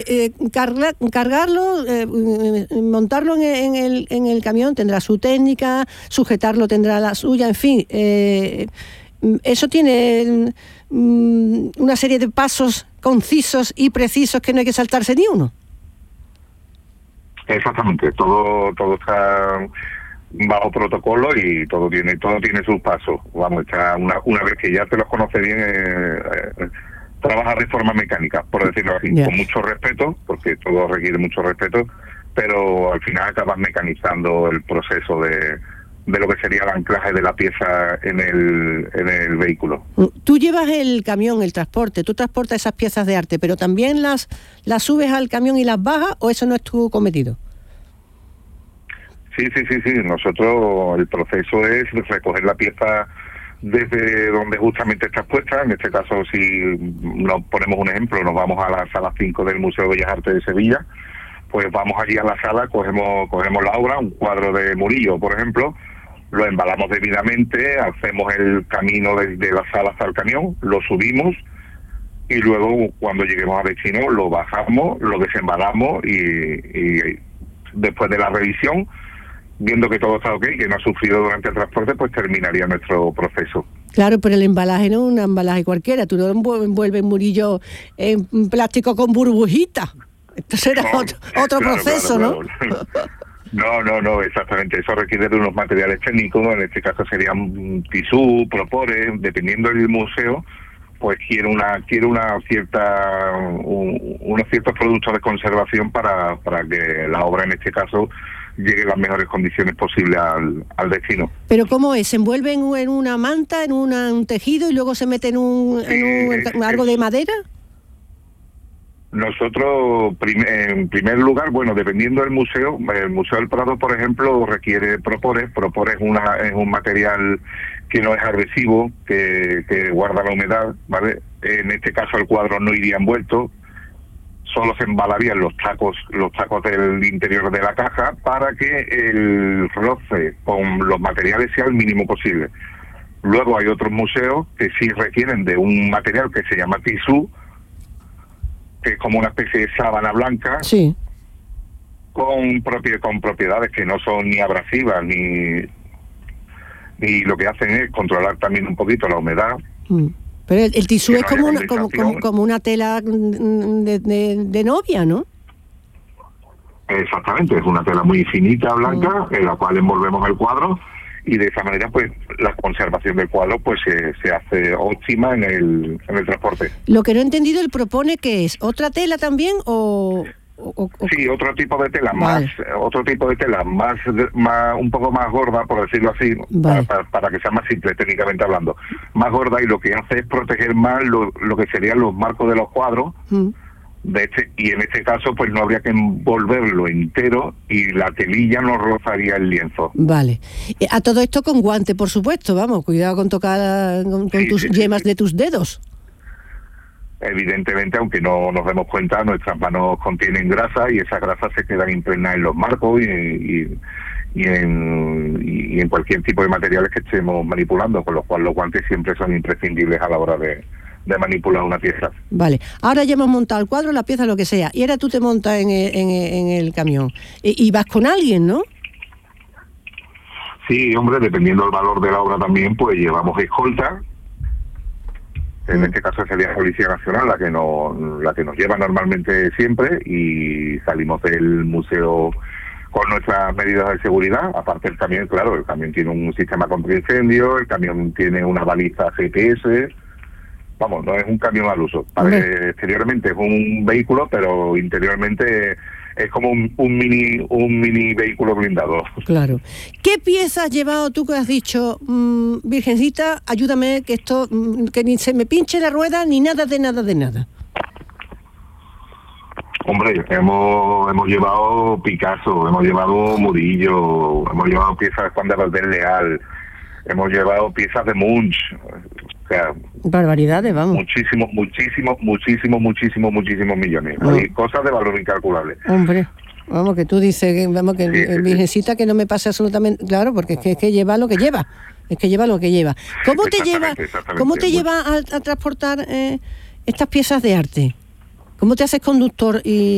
cargarlo, montarlo en el camión tendrá su técnica, sujetarlo tendrá la suya, en fin. Eso tiene una serie de pasos concisos y precisos que no hay que saltarse ni uno. Exactamente, todo está bajo protocolo y todo tiene sus pasos. Vamos, una vez que ya te los conoce bien, trabaja de forma mecánica, por decirlo así, con mucho respeto, porque todo requiere mucho respeto, pero al final acabas mecanizando el proceso de lo que sería el anclaje de la pieza en el vehículo. Tú llevas el camión, el transporte, tú transportas esas piezas de arte, pero también las subes al camión y las bajas, ¿o eso no es tu cometido? Sí. Nosotros, el proceso es recoger la pieza desde donde justamente está expuesta. En este caso, si nos ponemos un ejemplo, nos vamos a la sala 5 del Museo de Bellas Artes de Sevilla, pues vamos allí a la sala, cogemos la obra, un cuadro de Murillo, por ejemplo, lo embalamos debidamente, hacemos el camino desde la sala hasta el camión, lo subimos y luego cuando lleguemos a destino lo bajamos, lo desembalamos y después de la revisión, viendo que todo está ok, que no ha sufrido durante el transporte, pues terminaría nuestro proceso. Claro, pero el embalaje no es un embalaje cualquiera, tú no envuelves Murillo en plástico con burbujitas. Esto será otro proceso, claro. No, exactamente. Eso requiere de unos materiales técnicos, en este caso serían tisú, propores, dependiendo del museo, pues quiere unos ciertos productos de conservación para que la obra en este caso llegue en las mejores condiciones posibles al destino. ¿Pero cómo es? ¿Se envuelve en una manta, en un tejido y luego se mete en algo de madera? Nosotros, en primer lugar, bueno, dependiendo del museo, el Museo del Prado, por ejemplo, requiere propores. Propores es un material que no es agresivo, que guarda la humedad, ¿vale? En este caso el cuadro no iría envuelto, solo se embalarían los tacos del interior de la caja para que el roce con los materiales sea el mínimo posible. Luego hay otros museos que sí requieren de un material que se llama tisú, que es como una especie de sábana blanca, sí, con propiedades que no son ni abrasivas ni lo que hacen es controlar también un poquito la humedad. Pero el tisú es como una tela de novia, ¿no? Exactamente, es una tela muy finita, blanca, en la cual envolvemos el cuadro y de esa manera pues la conservación del cuadro pues se hace óptima en el transporte. Lo que no he entendido, él propone que es otra tela también o sí, otro tipo de tela, vale, más un poco más gorda, por decirlo así, vale, para que sea más simple técnicamente hablando, más gorda, y lo que hace es proteger más lo que serían los marcos de los cuadros. Y en este caso pues no habría que envolverlo entero y la telilla no rozaría el lienzo. Vale. A todo esto con guante, por supuesto, vamos, cuidado con tocar con tus yemas de tus dedos. Evidentemente, aunque no nos demos cuenta, nuestras manos contienen grasa y esas grasas se quedan impregnadas en los marcos y en cualquier tipo de materiales que estemos manipulando, con lo cual los guantes siempre son imprescindibles a la hora de manipular una pieza. Vale, ahora ya hemos montado el cuadro, la pieza, lo que sea, y ahora tú te montas en el camión y vas con alguien, ¿no? Sí, hombre, dependiendo del valor de la obra también, pues llevamos escolta. En este caso sería Policía Nacional la que nos lleva normalmente siempre, y salimos del museo con nuestras medidas de seguridad. Aparte el camión, claro, el camión tiene un sistema contra incendio, el camión tiene una baliza GPS. Vamos, no es un camión al uso. Exteriormente es un vehículo, pero interiormente es como un mini vehículo blindado. Claro. ¿Qué piezas has llevado tú que has dicho, Virgencita, ayúdame, que esto, que ni se me pinche la rueda, ni nada de nada? Hombre, hemos llevado Picasso, hemos llevado Murillo, hemos llevado piezas de Juan de Valdés Leal, hemos llevado piezas de Munch. O sea, barbaridades, vamos. Muchísimos millones. Hay cosas de valor incalculable. Hombre, vamos, que tú dices que Virgencita, que no me pase absolutamente, claro, porque es que lleva lo que lleva. Es que lleva lo que lleva. ¿Cómo te lleva a transportar estas piezas de arte? ¿Cómo te haces conductor y